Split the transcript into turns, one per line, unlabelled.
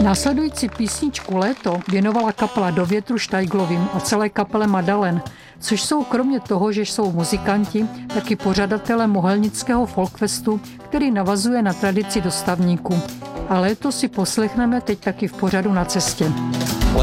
Následující písničku Léto věnovala kapela Do větru Štajglovým a celé kapele Madalen, což jsou kromě toho, že jsou muzikanti, taky pořadatelé Mohelnického folkfestu, který navazuje na tradici dostavníků. A Léto si poslechneme teď taky v pořadu Na cestě.